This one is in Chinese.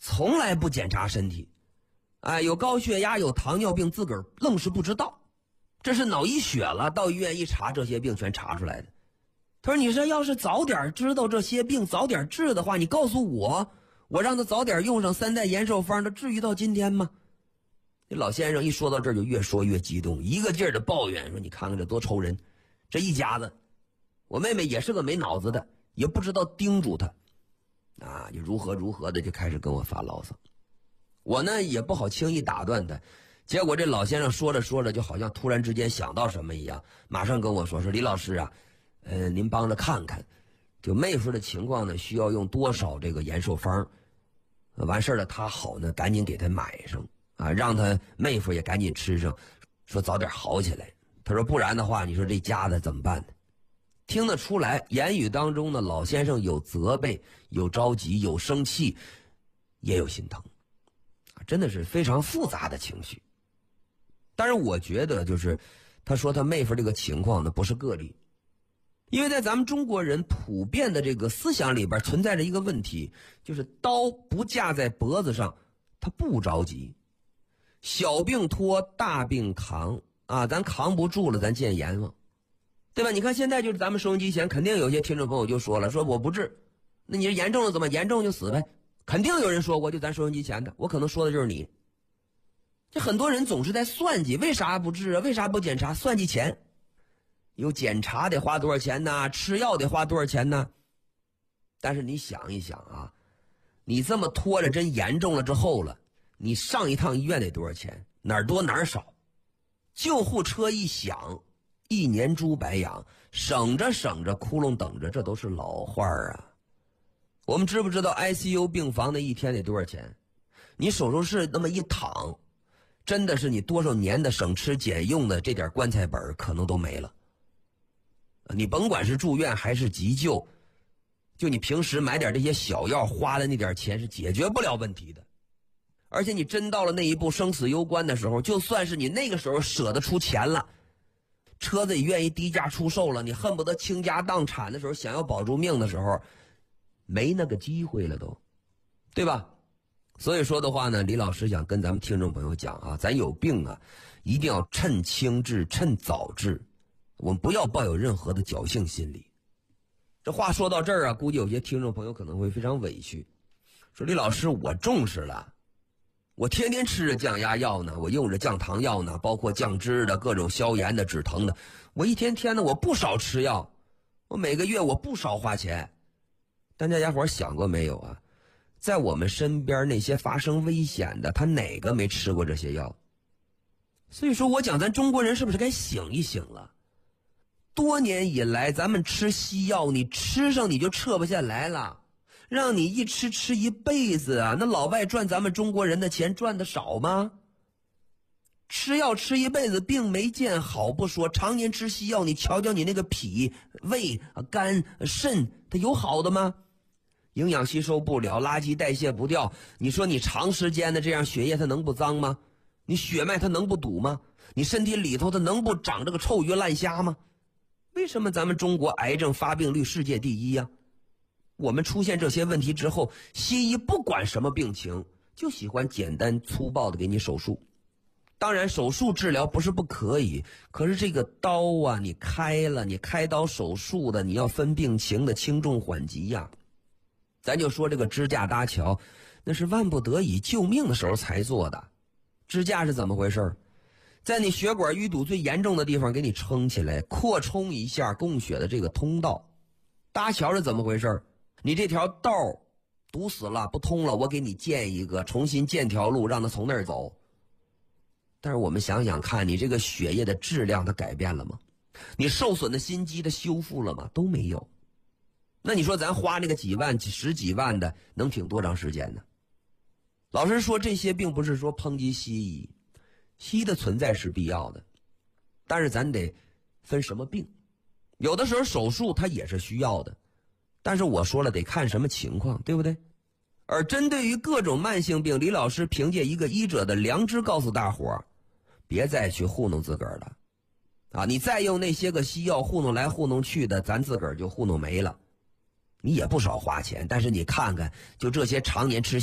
从来不检查身体，有高血压有糖尿病自个儿愣是不知道，这是脑溢血了，到医院一查这些病全查出来的。他说你说要是早点知道这些病早点治的话，你告诉我让他早点用上3代延寿方，他至于到今天吗？这老先生一说到这儿就越说越激动，一个劲儿的抱怨说你看看这多愁人，这一家子，我妹妹也是个没脑子的，也不知道叮嘱他就如何的就开始跟我发牢骚。我呢也不好轻易打断他，结果这老先生说着说着就好像突然之间想到什么一样，马上跟我说李老师啊，您帮着看看就妹夫的情况呢，需要用多少这个延寿方，完事了他好呢赶紧给他买上让他妹夫也赶紧吃上，说早点好起来。他说不然的话，你说这家的怎么办呢？听得出来言语当中呢，老先生有责备，有着急，有生气，也有心疼真的是非常复杂的情绪。但是我觉得就是他说他妹夫这个情况呢不是个例，因为在咱们中国人普遍的这个思想里边存在着一个问题，就是刀不架在脖子上他不着急，小病拖大病扛咱扛不住了咱见阎王，对吧？你看现在就是咱们收音机前肯定有些听众朋友就说了，说我不治，那你是严重了怎么严重就死呗，肯定有人说过，就咱收音机前的，我可能说的就是你。这很多人总是在算计，为啥不治为啥不检查，算计钱，有检查得花多少钱呢，吃药得花多少钱呢？但是你想一想你这么拖着真严重了之后了，你上一趟医院得多少钱？哪儿多哪儿少？救护车一响，1年猪白养，省着省着窟窿等着，这都是老话我们知不知道 ICU 病房那一天得多少钱？你手术室那么一躺，真的是你多少年的省吃俭用的这点棺材本可能都没了。你甭管是住院还是急救，就你平时买点这些小药花的那点钱是解决不了问题的。而且你真到了那一步生死攸关的时候，就算是你那个时候舍得出钱了，车子也愿意低价出售了，你恨不得倾家荡产的时候，想要保住命的时候，没那个机会了都，对吧？所以说的话呢，李老师想跟咱们听众朋友讲咱有病一定要趁轻治趁早治，我们不要抱有任何的侥幸心理。这话说到这儿估计有些听众朋友可能会非常委屈，说李老师我重视了，我天天吃着降压药呢，我用着降糖药呢，包括降脂的各种消炎的止疼的，我一天天的我不少吃药，我每个月我不少花钱。但大家伙想过没有在我们身边那些发生危险的，他哪个没吃过这些药？所以说我讲咱中国人是不是该醒一醒了？多年以来咱们吃西药，你吃上你就撤不下来了，让你一吃一辈子那老外赚咱们中国人的钱赚的少吗？吃药吃一辈子病没见好不说，常年吃西药，你瞧瞧你那个脾胃肝肾它有好的吗？营养吸收不了，垃圾代谢不掉，你说你长时间的这样血液它能不脏吗？你血脉它能不堵吗？你身体里头它能不长这个臭鱼烂虾吗？为什么咱们中国癌症发病率世界第一我们出现这些问题之后，西医不管什么病情就喜欢简单粗暴的给你手术。当然手术治疗不是不可以，可是这个刀你开了，你开刀手术的，你要分病情的轻重缓急咱就说这个支架搭桥，那是万不得已救命的时候才做的。支架是怎么回事？在你血管淤堵最严重的地方给你撑起来，扩充一下供血的这个通道。搭桥是怎么回事？你这条道堵死了不通了，我给你建一个，重新建条路让它从那儿走。但是我们想想看，你这个血液的质量它改变了吗？你受损的心肌它修复了吗？都没有。那你说咱花那个几万十几万的能挺多长时间呢？老实说，这些并不是说抨击西医，西医的存在是必要的，但是咱得分什么病。有的时候手术它也是需要的，但是我说了得看什么情况，对不对？而针对于各种慢性病，李老师凭借一个医者的良知告诉大伙别再去糊弄自个儿了你再用那些个西药糊弄来糊弄去的，咱自个儿就糊弄没了。你也不少花钱，但是你看看就这些常年吃